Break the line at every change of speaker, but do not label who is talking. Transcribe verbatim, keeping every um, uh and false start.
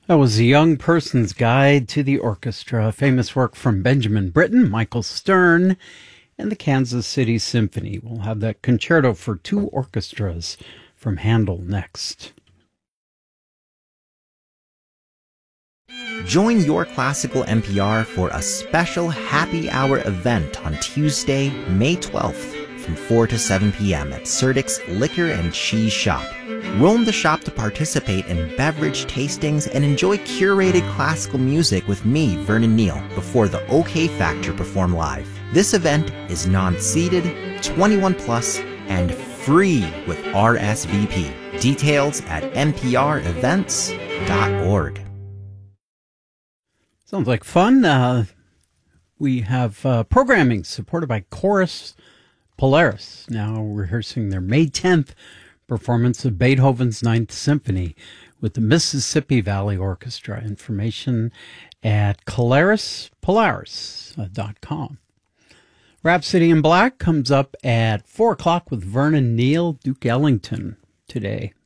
That was A Young Person's Guide to the Orchestra, famous work from Benjamin Britten, Michael Stern, and the Kansas City Symphony. We'll have that concerto for two orchestras from Handel next.
Join Your Classical N P R for a special happy hour event on Tuesday, May twelfth from four to seven p.m. at Serdik's Liquor and Cheese Shop. Roam the shop to participate in beverage tastings and enjoy curated classical music with me, Vernon Neal, before the OK Factor perform live. This event is non-seated, twenty-one plus, and free with R S V P. Details at n p r events dot org.
Sounds like fun. Uh, we have uh, programming supported by Chorus Polaris, now rehearsing their May tenth performance of Beethoven's Ninth Symphony with the Mississippi Valley Orchestra. Information at Polaris Polaris dot com. Rhapsody in Black comes up at four o'clock with Vernon Neal, Duke Ellington today.